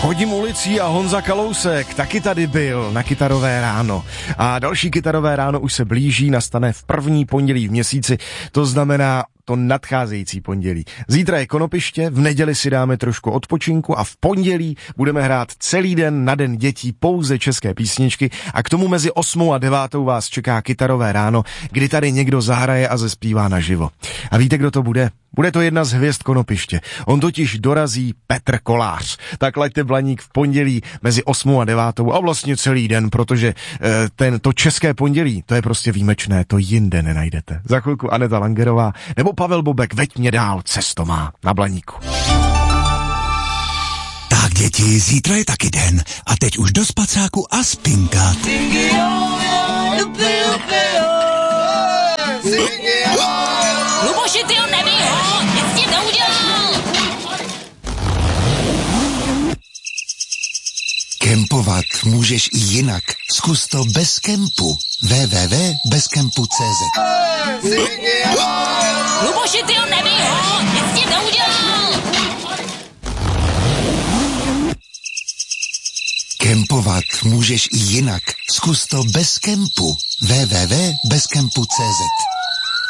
Chodím ulicí a Honza Kalousek taky tady byl na Kytarové ráno. A další Kytarové ráno už se blíží, nastane v první pondělí v měsíci, to znamená to nadcházející pondělí. Zítra je konopiště, v neděli si dáme trošku odpočinku a v pondělí budeme hrát celý den na Den dětí pouze české písničky a k tomu mezi 8 a 9 vás čeká Kytarové ráno, kdy tady někdo zahraje a zespívá naživo. A víte, kdo to bude? Bude to jedna z hvězd konopiště. On totiž dorazí Petr Kolář. Tak laďte Blaník v pondělí mezi 8 a 9 a vlastně celý den, protože to české pondělí, to je prostě výjimečné, to jinde nenajdete. Za chvilku Aneta Langerová nebo Pavel Bobek, veď mě dál, cesto má na Blaníku. Tak děti, zítra je taky den a teď už do spacáku a spinkat. Luboši, ty ho neví ho, nic tím neudělal. Kempovat můžeš i jinak. Zkus to bez kempu. www.bezkempu.cz Luboši, ty ho neví ho, nic tím neudělal. Kempovat můžeš i jinak. Zkus to bez kempu. www.bezkempu.cz